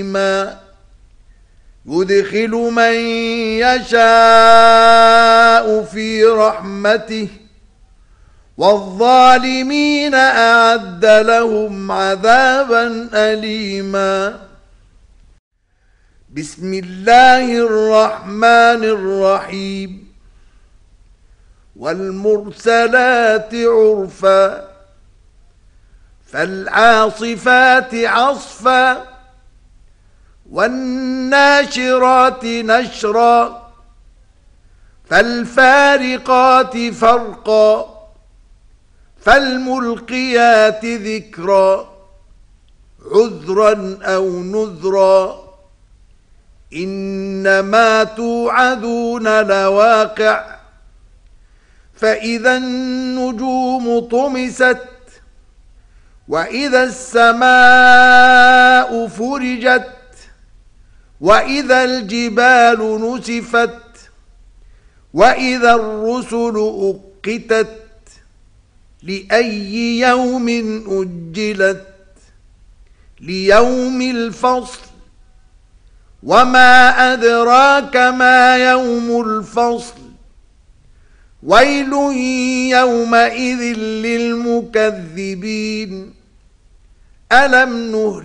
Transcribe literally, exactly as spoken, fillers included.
يدخل من يشاء في رحمته والظالمين أعد لهم عذابا أليما. بسم الله الرحمن الرحيم. والمرسلات عرفا فالعاصفات عصفا والناشرات نشرا فالفارقات فرقا فالملقيات ذكرا عذرا أو نذرا إنما توعدون لواقع فإذا النجوم طمست وإذا السماء فرجت وإذا الجبال نسفت وإذا الرسل أقتت لأي يوم أجلت ليوم الفصل وما أدراك ما يوم الفصل ويل يومئذ للمكذبين. ألم نهلك